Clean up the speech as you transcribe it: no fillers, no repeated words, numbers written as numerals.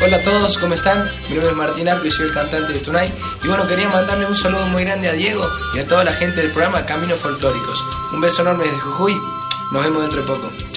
Hola a todos, ¿cómo están? Mi nombre es Martín Arco y soy el cantante de Tonight. Y bueno, quería mandarle un saludo muy grande a Diego y a toda la gente del programa Caminos Folclóricos. Un beso enorme desde Jujuy, nos vemos dentro de poco.